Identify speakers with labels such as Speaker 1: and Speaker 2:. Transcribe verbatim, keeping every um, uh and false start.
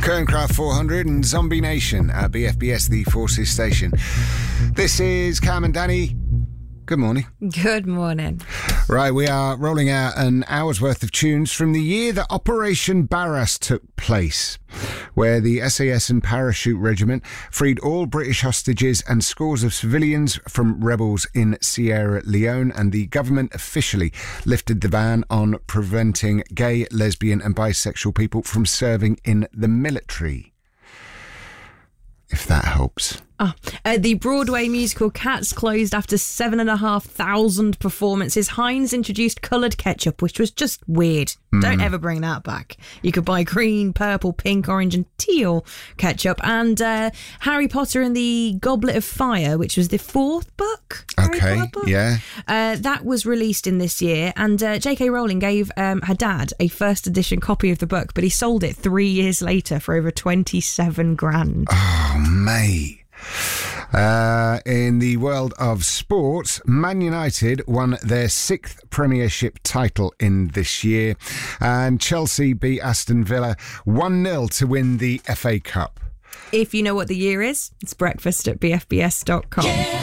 Speaker 1: Kerncraft four hundred and Zombie Nation at B F B S, the Forces Station. This is Cam and Danny. Good morning.
Speaker 2: Good morning.
Speaker 1: Right, we are rolling out an hour's worth of tunes from the year that Operation Barras took place, where the S A S and Parachute Regiment freed all British hostages and scores of civilians from rebels in Sierra Leone, and the government officially lifted the ban on preventing gay, lesbian and bisexual people from serving in the military. If that helps.
Speaker 2: Oh, uh, the Broadway musical Cats closed after seven and a half thousand performances. Heinz introduced coloured ketchup, which was just weird. Mm. Don't ever bring that back. You could buy green, purple, pink, orange and teal ketchup. And uh, Harry Potter and the Goblet of Fire, which was the fourth book.
Speaker 1: Okay,
Speaker 2: book,
Speaker 1: yeah.
Speaker 2: Uh, that was released in this year. And uh, J K Rowling gave um, her dad a first edition copy of the book, but he sold it three years later for over twenty-seven grand.
Speaker 1: Oh, mate. Uh, in the world of sports, Man United won their sixth Premiership title in this year, and Chelsea beat Aston Villa one nil to win the F A Cup.
Speaker 2: If you know what the year is, it's breakfast at b f b s dot com. Yeah.